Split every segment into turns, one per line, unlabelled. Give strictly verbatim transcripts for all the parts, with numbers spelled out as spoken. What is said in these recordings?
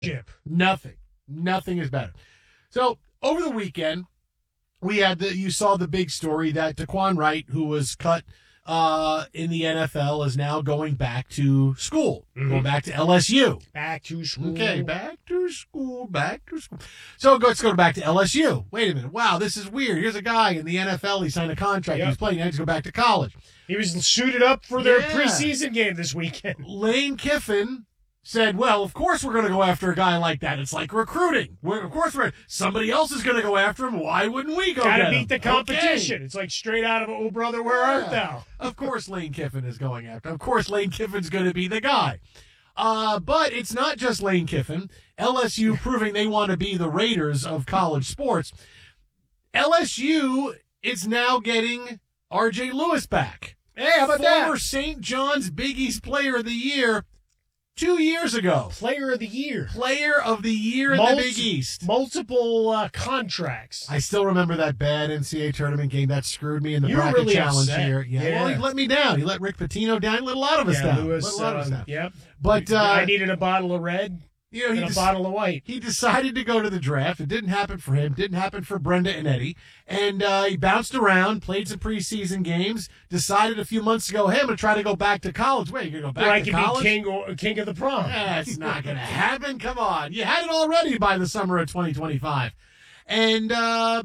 Nothing. Nothing is better. So over the weekend, we had the you saw the big story that Daquan Wright, who was cut uh, in the N F L, is now going back to school, mm-hmm. going back to L S U.
Back to school.
Okay, back to school, back to school. So let's go back to L S U. Wait a minute. Wow, this is weird. Here's a guy in the N F L. He signed a contract. Yep. He's playing. Now he's going to go back to college.
He was suited up for their
yeah.
preseason game this weekend.
Lane Kiffin said, well, of course we're going to go after a guy like that. It's like recruiting. We're, of course, we're, somebody else is going to go after him. Why wouldn't we go
Gotta
get him?
beat the competition.
Okay.
It's like straight out of, oh, brother, where
yeah.
art thou?
Of course Lane Kiffin is going after him. Of course Lane Kiffin's going to be the guy. Uh, but it's not just Lane Kiffin. L S U proving they want to be the Raiders of college sports. L S U is now getting R J Lewis back.
Hey, how about that?
Former Saint John's Big East Player of the Year two years ago.
Player of the Year.
Player of the Year
Multi-
in the Big East.
Multiple uh, contracts.
I still remember that bad N C double A tournament game that screwed me in the
you were
bracket
really
challenge
upset.
here. Yeah.
yeah.
Well, he let me down. He let Rick Pitino down. He let a lot of us
yeah,
down.
Lewis,
let a lot
um,
of us down.
Yep.
But uh,
I needed a bottle of red.
You know, he
and a
des-
bottle of white.
He decided to go to the draft. It didn't happen for him. Didn't happen for Brenda and Eddie. And uh, he bounced around, played some preseason games, decided a few months ago, hey, I'm going to try to go back to college. Wait, you're going to go back
Where I
to
can
college?
be king, or, king of the prom.
That's not going to happen. Come on. You had it already by the summer of twenty twenty-five. And uh,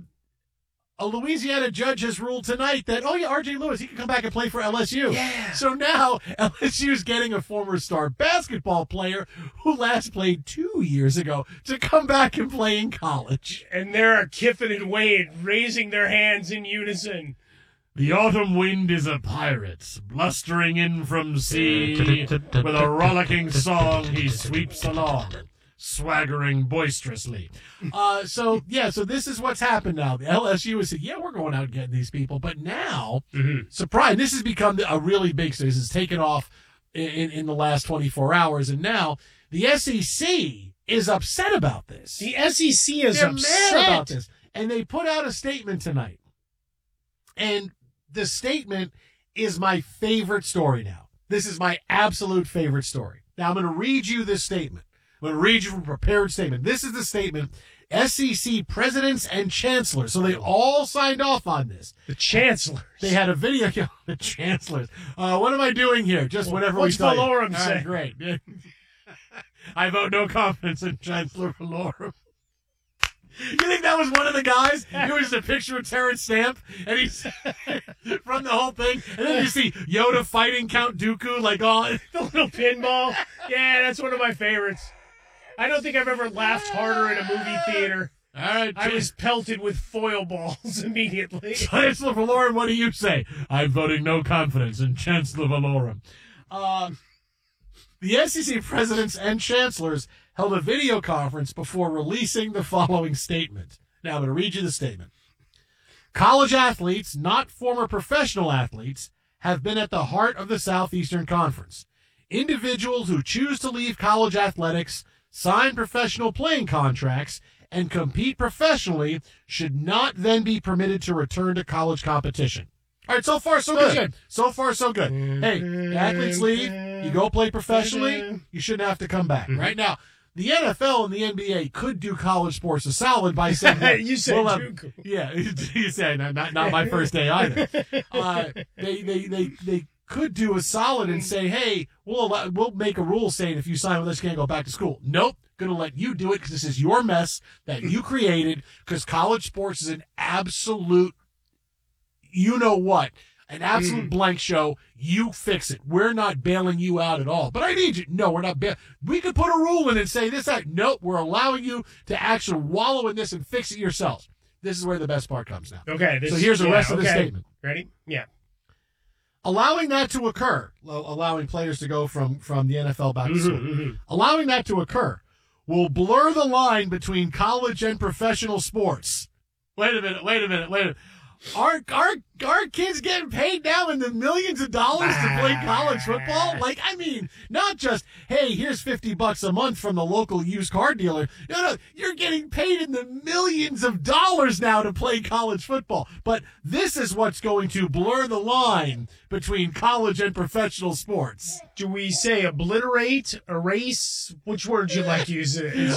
a Louisiana judge has ruled tonight that, oh, yeah, R J Lewis, he can come back and play for L S U.
Yeah.
So now L S U is getting a former star basketball player who last played two years ago to come back and play in college.
And there are Kiffin and Wade raising their hands in unison.
The autumn wind is a pirate, blustering in from sea. With a rollicking song he sweeps along, swaggering boisterously. Uh, so, yeah, so this is what's happened now. The L S U has said, yeah, we're going out and getting these people. But now, mm-hmm. surprise, this has become a really big story. This has taken off in, in the last twenty-four hours. And now the S E C is upset about this.
The S E C is
They're
upset
mad about this. And they put out a statement tonight. And the statement is my favorite story now. This is my absolute favorite story. Now, I'm going to read you this statement. I'm going to read you from a prepared statement. This is the statement. S E C presidents and chancellors. So they all signed off on this.
The chancellors.
They had a video. The chancellors. Uh, what am I doing here? Just whatever
What's
we tell
Valorum
you.
say?
All right, great. I vote no confidence in Chancellor Valorum. You think that was one of the guys? It was just a picture of Terrence Stamp, and he's from the whole thing. And then you see Yoda fighting Count Dooku, like all
the little pinball. Yeah, that's one of my favorites. I don't think I've ever laughed harder in a movie theater.
All right,
I was pelted with foil balls immediately.
Chancellor Valorum, what do you say? I'm voting no confidence in Chancellor Valorum. Uh, the S E C presidents and chancellors held a video conference before releasing the following statement. Now, I'm going to read you the statement. College athletes, not former professional athletes, have been at the heart of the Southeastern Conference. Individuals who choose to leave college athletics, sign professional playing contracts, and compete professionally should not then be permitted to return to college competition. All right, so far, so good. good. So far, so good. Hey, athletes leave, you go play professionally, you shouldn't have to come back. Mm-hmm. Right now, the N F L and the N B A could do college sports a solid by saying that.
You said
well,
too cool.
Yeah, you said not, not, not my first day either. Uh, they, they, they, they could do a solid and say, hey, we'll allow, we'll make a rule saying if you sign with us, you can't go back to school. Nope. Going to let you do it because this is your mess that you created, because college sports is an absolute, you know what, an absolute mm. blank show. You fix it. We're not bailing you out at all. But I need you. No, we're not. Ba- we could put a rule in and say this, that. Nope, we're allowing you to actually wallow in this and fix it yourselves. This is where the best part comes now.
Okay. This,
so here's the
yeah,
rest of
okay.
the statement.
Ready? Yeah.
Allowing that to occur, allowing players to go from, from the N F L back to school, mm-hmm, mm-hmm. allowing that to occur will blur the line between college and professional sports. Wait a minute, wait a minute, wait a minute. Our, our, our kids getting paid now in the millions of dollars to play college football? Like, I mean, not just, hey, here's fifty bucks a month from the local used car dealer. No, no, you're getting paid in the millions of dollars now to play college football. But this is what's going to blur the line between college and professional sports.
Do we say obliterate, erase? Which word do you like to use?